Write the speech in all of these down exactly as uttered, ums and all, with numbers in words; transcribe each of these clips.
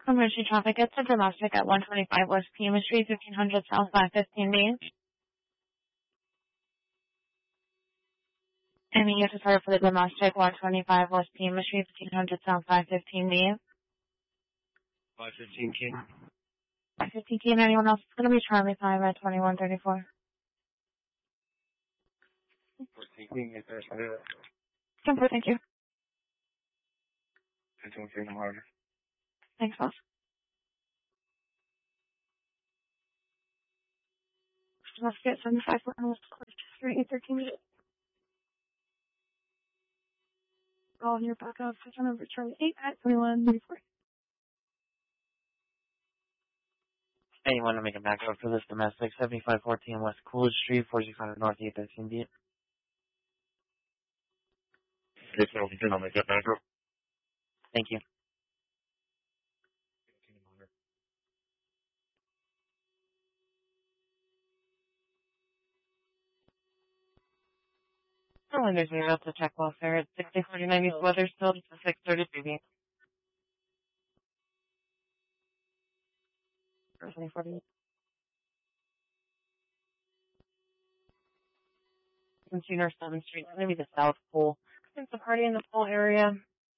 Commercial traffic gets to domestic at one twenty-five West Pima Street, fifteen hundred South five fifteen Main. And you have to start for the domestic, one twenty-five West Pima Street, fifteen hundred South five fifteen Main. five fifteen King. five fifteen King, anyone else? It's going to be Charlie five at twenty-one thirty-four. fourteen King, is there something? Simple, thank you. fifteen King, harder. Thanks, boss. Let's get seventy-five foot on Street, eight thirteen minutes. Call your backup, switch on over to Charlie eight at twenty-one thirty-four. Anyone to make a backup for this domestic, seventy-five fourteen West Coolidge Street, forty-six hundred North, eight thirteen beat. Okay, so we can I'll make that backup. Thank you. Oh, and there's a route to check welfare at sixty forty-nine East Weathersfield, six thirty-three beat. twenty forty. You can see North seventh Street, maybe the South Pool. There's a party in the pool area.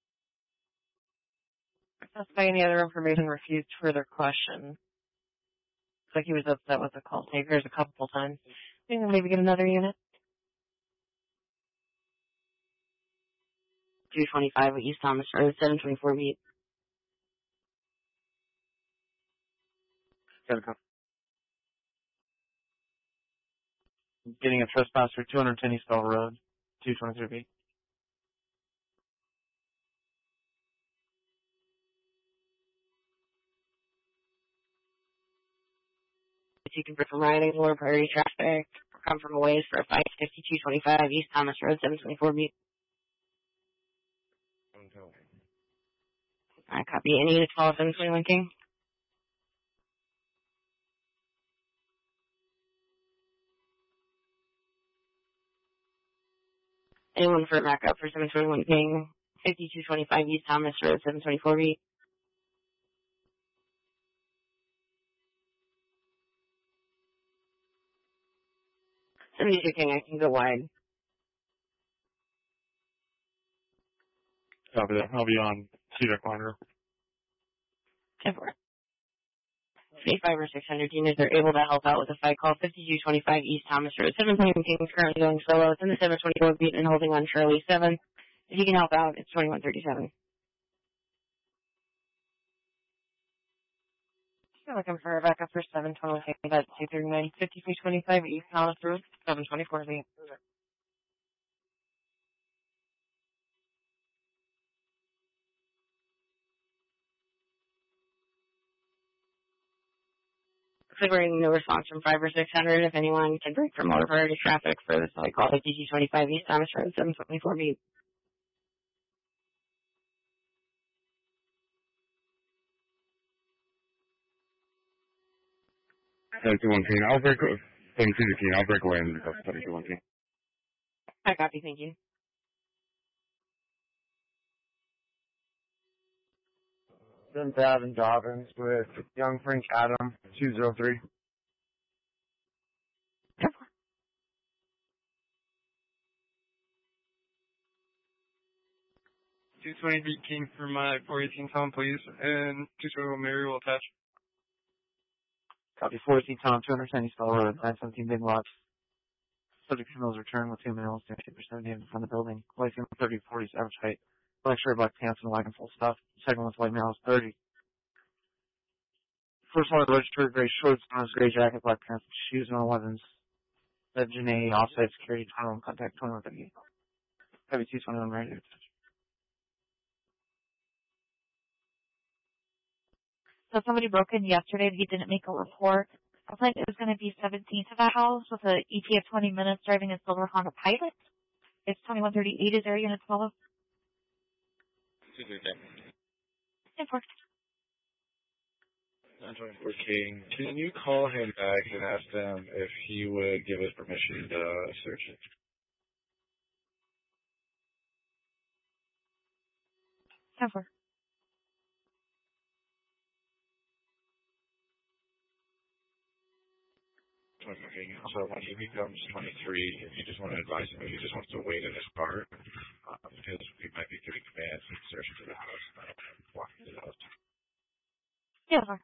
Asked by any other information, refused further question. Looks like he was upset with the call takers a couple times. Think we'll maybe get another unit. two twenty-five at East Thomas Road, seven twenty-four beat. Getting a trespass for two hundred ten East Bell Road, two twenty-three beat. If you can put from riding lower priority traffic, or come from a ways for a five fifty-two twenty-five East Thomas Road, seven twenty-four beat. I copy. Any unit twelve seven twenty-one King? Anyone for backup for seven twenty-one King, fifty-two twenty-five East Thomas Road, seven twenty-four beat. seventy-two King, I can go wide. Copy that. I'll be on Cedar Corner. ten four. eighty-five or six hundred units are able to help out with a fight call, fifty-two twenty-five East Thomas Road. seven twenty-one King is currently going solo. It's in the seven twenty-four beat and holding on Shirley seven. If you can help out, it's twenty-one thirty-seven. You're looking for a backup for seven twenty-one King. That's two thirty-nine, fifty-three twenty-five East Thomas Road, seven twenty-four beat. Looks like we're getting no response from five or six hundred. If anyone can break from motor priority traffic for this fight call, fifty-two twenty-five East Thomas Road, seven twenty-four beat. seventy-one King. I'll break, seventy-two King. I'll break away and pick up seventy-one King. I copy, thank you. seventh Avenue Dobbins with Young Frank Adam, two oh three. two twenty beat King for my four eighteen Tom, please, and two twenty Mary will attach. Copy four eighteen Tom, two hundred ten East Bell Road, nine seventeen Big Lots. Subject females return with two males, fifty percent in front of the building. White female thirty, forty, average height. Black shirt, black pants, and wagon full stuff. Second one's white male is thirty. First one registered gray shorts, gray jacket, black pants, shoes, and elevens. That Janae, offsite security, twenty-one contact, twenty-one thirty. Copy two twenty-one right here. So somebody broke in yesterday, but he didn't make a report. I was like, it was going to be seventeen to that house with an E T of twenty minutes driving a silver Honda Pilot. It's twenty-one thirty-eight. Is there a unit twelve? It worked. nine twenty-four King. Can you call him back and ask them if he would give us permission to search it? Never. Okay, so when he becomes twenty-three, if you just want to advise him, if he just wants to wait in his car, uh, because we might be giving commands and search to the house, uh, walking to the house. Yeah, sir.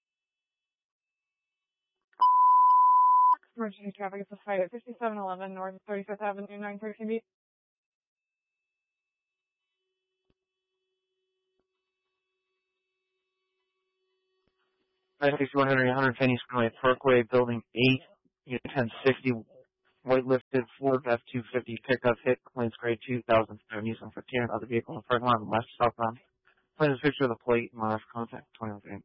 Emergency traffic is a fight at fifty-seven eleven North thirty-fifth Avenue, nine thirteen B. nine sixty-one Henry, one hundred ten East Greenway Parkway, Building eight, Unit ten sixty, white lifted Ford F two fifty pickup hit, claims grade two thousand seven, using fifteen, other vehicle in the parking lot on the left southbound. Claims picture of the plate, and last contact, twenty-one thirty.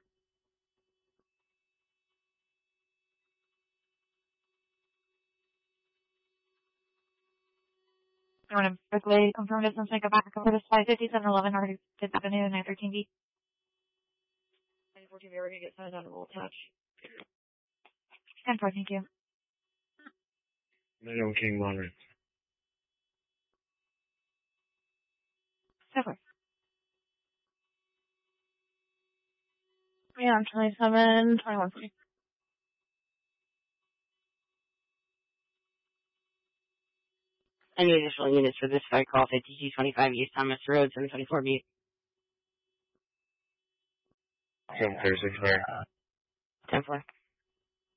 I want to quickly confirm distance and go back over to slide fifty-seven eleven North fifth Avenue, nine thirteen B. ninety-four T V, we're going to get sent out a roll touch. ten four, thank you. nine oh King Monterey. So far. Yeah, I'm twenty-seven, twenty-one forty. Any additional units for this fire call, fifty-two twenty-five East Thomas Road, seven twenty-four B. seven thirty-six there. ten four.